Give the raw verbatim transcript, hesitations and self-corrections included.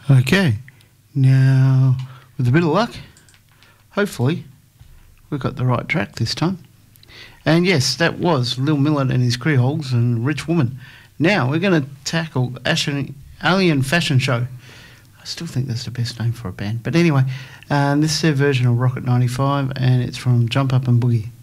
Okay, now with a bit of luck, hopefully we've got the right track this time. And yes, that was Lil Millet and his Creoles and Rich Woman. Now we're going to tackle Ashen, Alien Fashion Show. I still think that's the best name for a band. But anyway, um, this is their version of Rocket ninety-five, and it's from Jump Up and Boogie.